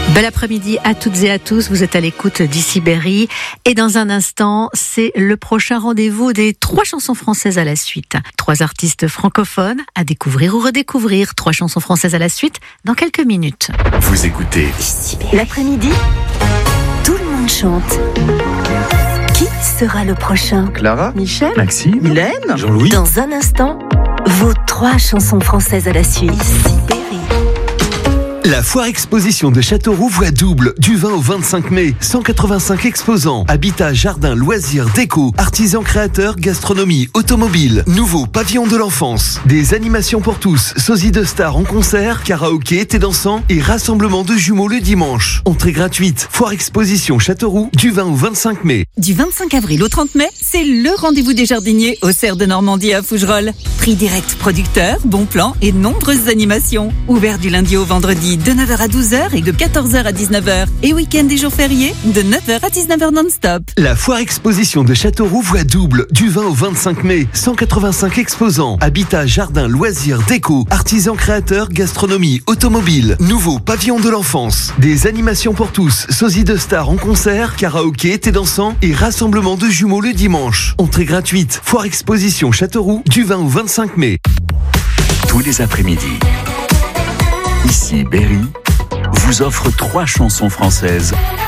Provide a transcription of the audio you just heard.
Bel après-midi à toutes et à tous, vous êtes à l'écoute d'Ici Berry et dans un instant, c'est le prochain rendez-vous des 3 chansons françaises à la suite. 3 artistes francophones à découvrir ou redécouvrir. 3 chansons françaises à la suite dans quelques minutes. Vous écoutez Ici Berry. L'après-midi, tout le monde chante. Qui sera le prochain? Clara, Michel, Maxime, Mylène. Jean-Louis. Dans un instant, vos 3 chansons françaises à la suite. Ici Berry. La foire exposition de Châteauroux voit double du 20 au 25 mai. 185 exposants, habitat, jardin, loisirs, déco, artisans créateurs, gastronomie, automobile, nouveau pavillon de l'enfance, des animations pour tous, sosie de stars en concert, karaoké, thé dansant et rassemblement de jumeaux le dimanche. Entrée gratuite. Foire exposition Châteauroux du 20 au 25 mai. Du 25 avril au 30 mai, c'est le rendez-vous des jardiniers au Cerf de Normandie à Fougerolles. Prix direct producteur, bons plans et nombreuses animations. Ouvert du lundi au vendredi de 9h à 12h et de 14h à 19h. Et week-end et jours fériés de 9h à 19h non-stop. La foire exposition de Châteauroux voit double du 20 au 25 mai. 185 exposants, habitat, jardin, loisirs, déco, artisans créateurs, gastronomie, automobile, nouveau pavillon de l'enfance, des animations pour tous, sosie de stars en concert, karaoké, thé dansant et rassemblement de jumeaux le dimanche. Entrée gratuite. Foire exposition Châteauroux du 20 au 25 mai. tous les après-midi. Ici Berry vous offre 3 chansons françaises